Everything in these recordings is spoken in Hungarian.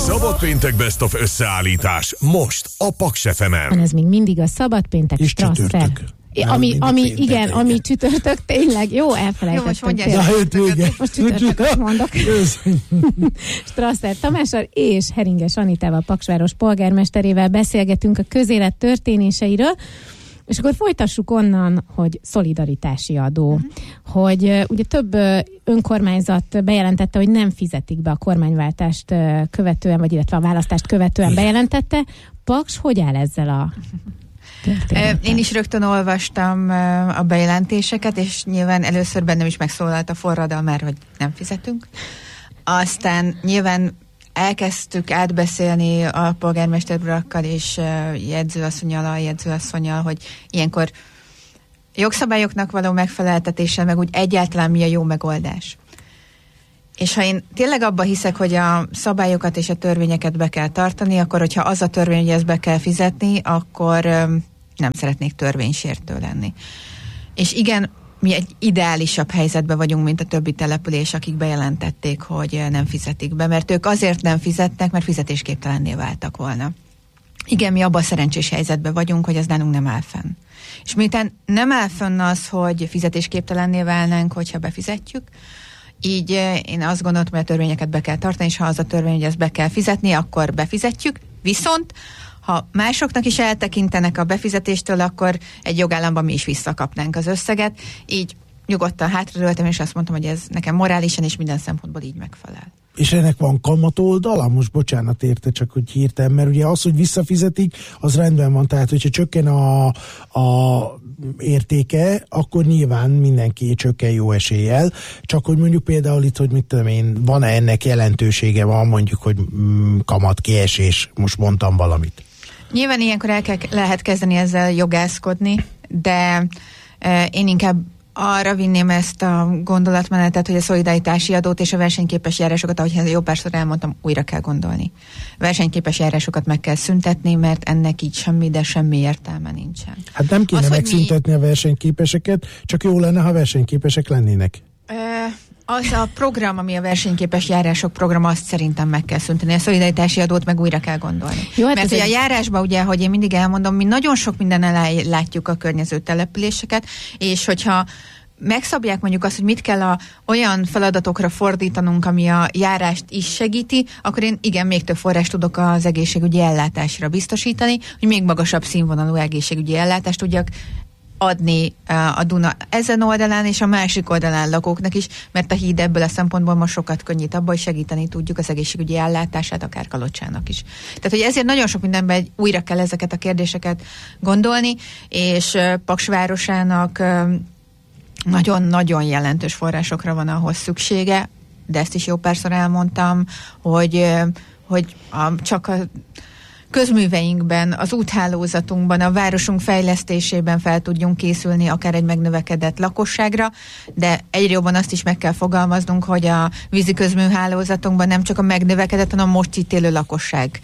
Szabadpéntek Best of összeállítás. Most a Paks FM-en. Ez még mindig a Szabadpéntek és Strasser. csütörtök. Ami csütörtök, tényleg. Jó, elfelejtettem. Most csütörtököt mondok. Strasser Tamással és Heringes Anitával, Paksváros polgármesterével beszélgetünk a közélet történéseiről, és akkor folytassuk onnan, hogy szolidaritási adó. Hogy ugye több önkormányzat bejelentette, hogy nem fizetik be a kormányváltást követően, vagy illetve a választást követően bejelentette. Paks, hogy áll ezzel a Én is rögtön olvastam a bejelentéseket, és nyilván először bennem is megszólalt a forradalmár, hogy nem fizetünk. Aztán nyilván elkezdtük átbeszélni a polgármester urakkal és jegyzőasszonnyal, hogy ilyenkor jogszabályoknak való megfeleltetéssel, meg úgy egyáltalán mi a jó megoldás. És ha én tényleg abba hiszek, hogy a szabályokat és a törvényeket be kell tartani, akkor hogyha az a törvény, hogy ezt be kell fizetni, akkor nem szeretnék törvénysértő lenni. És igen, mi egy ideálisabb helyzetben vagyunk, mint a többi település, akik bejelentették, hogy nem fizetik be, mert ők azért nem fizetnek, mert fizetésképtelenné váltak volna. Igen, mi abban a szerencsés helyzetben vagyunk, hogy ez nálunk nem áll fenn. És miután nem áll fenn az, hogy fizetésképtelenné válnánk, hogyha befizetjük, így én azt gondoltam, hogy a törvényeket be kell tartani, és ha az a törvény, hogy ezt be kell fizetni, akkor befizetjük. Viszont, ha másoknak is eltekintenek a befizetéstől, akkor egy jogállamban mi is visszakapnánk az összeget. Így nyugodtan hátradőltem, és azt mondtam, hogy ez nekem morálisan és minden szempontból így megfelel. És ennek van kamat oldala? Most bocsánat érte, csak hogy hirtelen, mert ugye az, hogy visszafizetik, az rendben van, tehát hogyha csökken a értéke, akkor nyilván mindenki csökken jó eséllyel, csak hogy mondjuk például itt, hogy mit tudom én, van-e ennek jelentősége, van mondjuk, hogy kamat kiesés, most mondtam valamit. Nyilván ilyenkor lehet kezdeni ezzel jogászkodni, de én inkább arra vinném ezt a gondolatmenetet, hogy a szolidaritási adót és a versenyképes járásokat, ahogy jó párszor elmondtam, újra kell gondolni. A versenyképes járásokat meg kell szüntetni, mert ennek így semmi, de semmi értelme nincsen. Hát nem kéne megszüntetni a versenyképeseket, csak jó lenne, ha versenyképesek lennének. Az a program, ami a versenyképes járások program, azt szerintem meg kell szüntetni. A szolidaritási adót meg újra kell gondolni. Jó, hát mert ugye a járásban, ugye, hogy én mindig elmondom, mi nagyon sok mindennel látjuk a környező településeket, és hogyha megszabják mondjuk azt, hogy mit kell olyan feladatokra fordítanunk, ami a járást is segíti, akkor én igen, még több forrást tudok az egészségügyi ellátásra biztosítani, hogy még magasabb színvonalú egészségügyi ellátást tudjak adni a Duna ezen oldalán és a másik oldalán lakóknak is, mert a híd ebből a szempontból most sokat könnyít abban, hogy segíteni tudjuk az egészségügyi ellátását, akár Kalocsának is. Tehát, hogy ezért nagyon sok mindenben újra kell ezeket a kérdéseket gondolni, és Paks városának nagyon-nagyon jelentős forrásokra van ahhoz szüksége, de ezt is jó párszor elmondtam, hogy csak a közműveinkben, az úthálózatunkban, a városunk fejlesztésében fel tudjunk készülni akár egy megnövekedett lakosságra, de egyre jobban azt is meg kell fogalmaznunk, hogy a vízi közműhálózatunkban nem csak a megnövekedett, hanem a most itt élő lakosság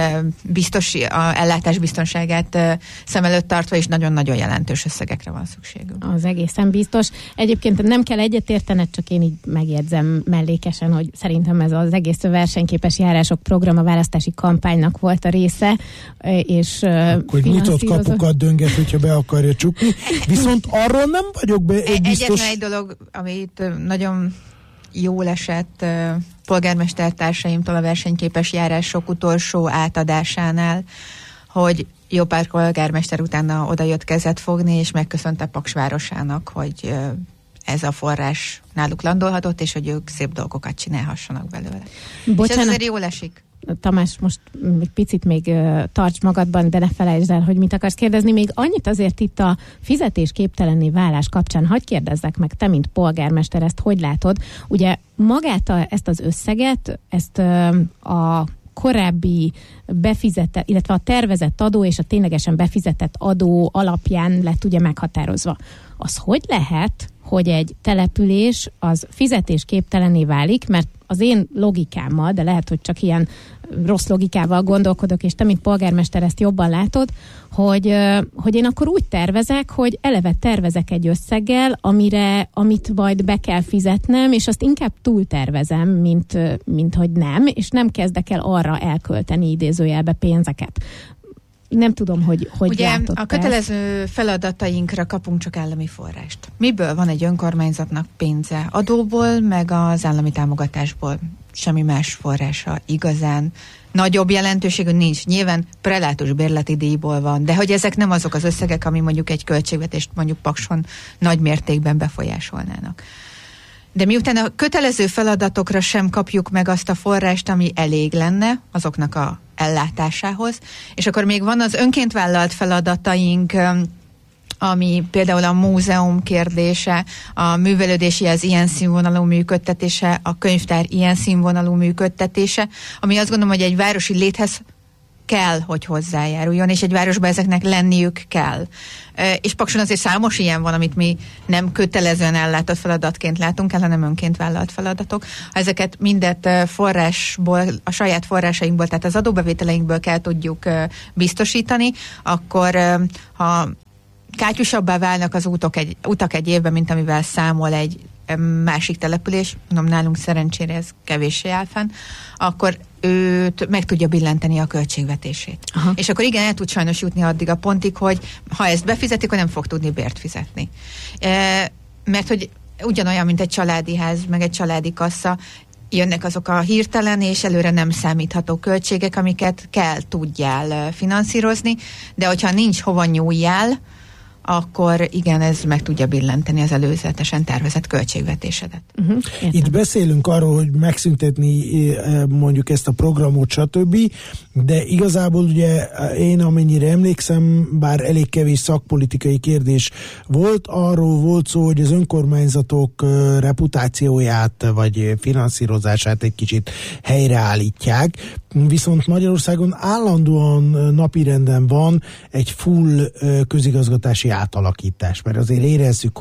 ellátás biztonságát szem előtt tartva, és nagyon-nagyon jelentős összegekre van szükségünk. Az egészen biztos. Egyébként nem kell egyetértened, csak én így megjegyzem mellékesen, hogy szerintem ez az egész versenyképes járások program a választási kampánynak volt a része, és hogy nyitott kapukat dönget, hogyha be akarja csukni. Viszont arról nem vagyok biztos. Egyetlen egy dolog, amit nagyon jól esett polgármestertársaimtól a versenyképes járások utolsó átadásánál, hogy jó pár polgármester utána odajött kezet fogni, és megköszönte Paks városának, hogy ez a forrás náluk landolhatott, és hogy ők szép dolgokat csinálhassanak belőle. Bocsánat. És ez azért jól esik. Tamás, most egy picit még tarts magadban, de ne felejtsd el, hogy mit akarsz kérdezni. Még annyit azért itt a fizetésképtelenné válás kapcsán, hadd kérdezzek meg, te, mint polgármester, ezt hogy látod? Ugye magát ezt az összeget, ezt a korábbi befizetett, illetve a tervezett adó és a ténylegesen befizetett adó alapján lett ugye meghatározva. Az hogy lehet, hogy egy település az fizetésképtelenné válik, mert az én logikámmal, de lehet, hogy csak ilyen rossz logikával gondolkodok, és te, mint polgármester, ezt jobban látod, hogy én akkor úgy tervezek, hogy eleve tervezek egy összeggel, amit majd be kell fizetnem, és azt inkább túltervezem, mint hogy nem, és nem kezdek el arra elkölteni idézőjelbe pénzeket. Nem tudom, hogy ugye látod a kötelező feladatainkra kapunk csak állami forrást. Miből van egy önkormányzatnak pénze? Adóból, meg az állami támogatásból. Semmi más forrása igazán nagyobb jelentőségű nincs. Nyilván prelátus bérleti díjból van, de hogy ezek nem azok az összegek, ami mondjuk egy költségvetést mondjuk Pakson nagy mértékben befolyásolnának. De miután a kötelező feladatokra sem kapjuk meg azt a forrást, ami elég lenne azoknak a ellátásához, és akkor még van az önként vállalt feladataink, ami például a múzeum kérdése, a művelődési az ilyen színvonalú működtetése, a könyvtár ilyen színvonalú működtetése, ami azt gondolom, hogy egy városi léthez kell, hogy hozzájáruljon, és egy városban ezeknek lenniük kell. És Pakson azért számos ilyen van, amit mi nem kötelezően ellátott feladatként látunk el, hanem önként vállalt feladatok. Ha ezeket mindet forrásból, a saját forrásainkból, tehát az adóbevételeinkből kell tudjuk biztosítani, akkor ha kátyusabbá válnak az utak egy évben, mint amivel számol egy másik település, mondom, nálunk szerencsére ez kevéssé áll fenn, akkor őt meg tudja billenteni a költségvetését. Aha. És akkor igen, el tud sajnos jutni addig a pontig, hogy ha ezt befizetik, akkor nem fog tudni bért fizetni. Mert hogy ugyanolyan, mint egy családi ház, meg egy családi kassa, jönnek azok a hirtelen és előre nem számítható költségek, amiket tudjál finanszírozni, de hogyha nincs hova nyúljál, akkor igen, ez meg tudja billenteni az előzetesen tervezett költségvetésedet. Itt beszélünk arról, hogy megszüntetni mondjuk ezt a programot, stb., de igazából ugye én amennyire emlékszem, bár elég kevés szakpolitikai kérdés volt, arról volt szó, hogy az önkormányzatok reputációját vagy finanszírozását egy kicsit helyreállítják, viszont Magyarországon állandóan napirenden van egy full közigazgatási átalakítás, mert azért érezzük,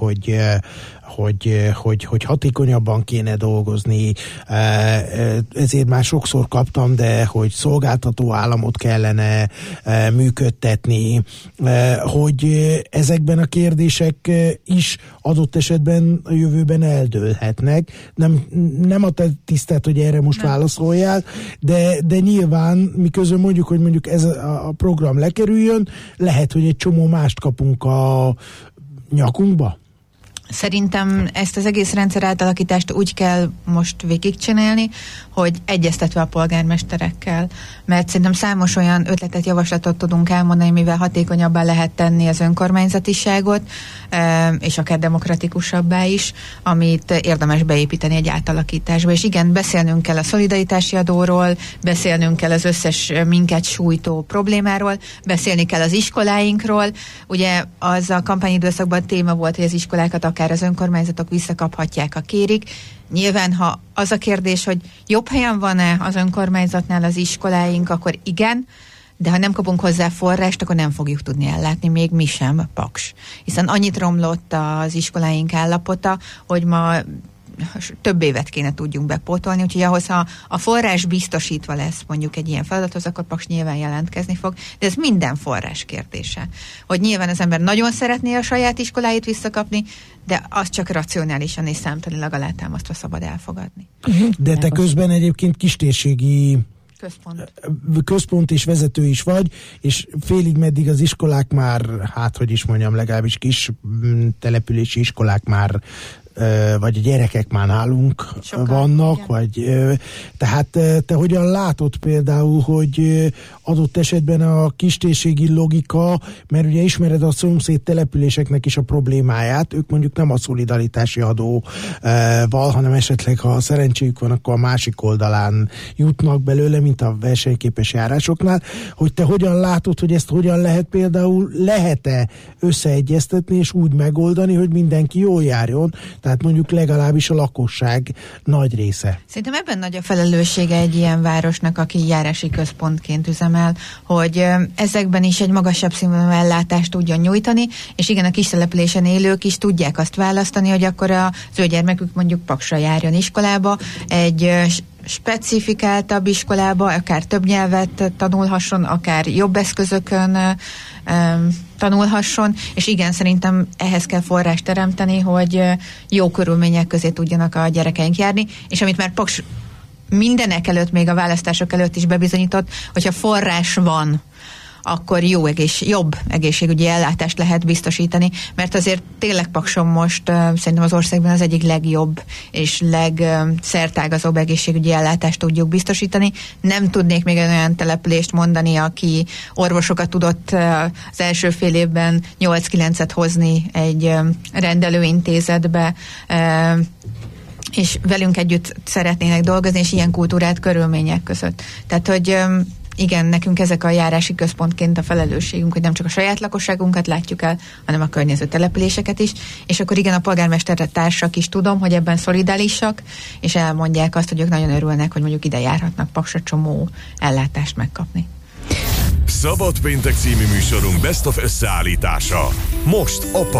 hogy hatékonyabban kéne dolgozni, ezért már sokszor kaptam, de hogy szolgáltató államot kellene működtetni, hogy ezekben a kérdések is adott esetben a jövőben eldőlhetnek. Nem a te tisztelt, hogy erre most válaszoljál, de nyilván miközben mondjuk, hogy mondjuk ez a program lekerüljön, lehet, hogy egy csomó mást kapunk a nyakunkba. Szerintem ezt az egész rendszer átalakítást úgy kell most végigcsinálni, hogy egyeztetve a polgármesterekkel, mert szerintem számos olyan ötletet, javaslatot tudunk elmondani, mivel hatékonyabbá lehet tenni az önkormányzatiságot, és akár demokratikusabbá is, amit érdemes beépíteni egy átalakításba. És igen, beszélnünk kell a szolidaritási adóról, beszélnünk kell az összes minket sújtó problémáról, beszélni kell az iskoláinkról. Ugye az a kampányidőszakban téma volt, hogy az iskolákat akár az önkormányzatok visszakaphatják, ha kérik. Nyilván, ha az a kérdés, hogy jobb helyen van-e az önkormányzatnál az iskoláink, akkor igen, de ha nem kapunk hozzá forrást, akkor nem fogjuk tudni ellátni, még mi sem, Paks. Hiszen annyit romlott az iskoláink állapota, hogy ma több évet kéne tudjunk bepótolni, úgyhogy ahhoz, ha a forrás biztosítva lesz mondjuk egy ilyen feladathoz, akkor Paks nyilván jelentkezni fog, de ez minden forrás kérdése. Hogy nyilván az ember nagyon szeretné a saját iskoláit visszakapni, de azt csak racionálisan és számtanilag alátámasztva szabad elfogadni. De te közben egyébként kistérségi központ és vezető is vagy, és félig meddig az iskolák már, hogy is mondjam, legalábbis kis települési iskolák már vagy a gyerekek már nálunk sokan vannak, igen. Vagy tehát te hogyan látod például, hogy adott esetben a kistérségi logika, mert ugye ismered a szomszéd településeknek is a problémáját, ők mondjuk nem a szolidaritási adóval, hanem esetleg, ha szerencséjük van, akkor a másik oldalán jutnak belőle, mint a versenyképes járásoknál, hogy te hogyan látod, hogy ezt hogyan lehet például, lehet-e összeegyeztetni és úgy megoldani, hogy mindenki jól járjon, Tehát mondjuk legalábbis a lakosság nagy része. Szerintem ebben nagy a felelőssége egy ilyen városnak, aki járási központként üzemel, hogy ezekben is egy magasabb színvonalú ellátást tudjon nyújtani, és igen, a kis településen élők is tudják azt választani, hogy akkor az ő gyermekük mondjuk Paksra járjon iskolába, egy specifikáltabb iskolába, akár több nyelvet tanulhasson, akár jobb eszközökön tanulhasson, és igen, szerintem ehhez kell forrást teremteni, hogy jó körülmények közé tudjanak a gyerekeink járni, és amit már Paks mindenek előtt, még a választások előtt is bebizonyított, hogyha forrás van, akkor jobb egészségügyi ellátást lehet biztosítani, mert azért tényleg Pakson most szerintem az országban az egyik legjobb és legszertágazóbb egészségügyi ellátást tudjuk biztosítani. Nem tudnék még olyan települést mondani, aki orvosokat tudott az első fél évben 8-9-et hozni egy rendelőintézetbe, és velünk együtt szeretnének dolgozni, és ilyen kultúrát körülmények között. Tehát, hogy igen, nekünk ezek a járási központként a felelősségünk, hogy nem csak a saját lakosságunkat látjuk el, hanem a környező településeket is, és akkor igen, a polgármesterre társak is tudom, hogy ebben szolidálisak, és elmondják azt, hogy ők nagyon örülnek, hogy mondjuk ide járhatnak Paksra csomó ellátást megkapni. Szabad péntek című műsorunk Best of összeállítása. Most a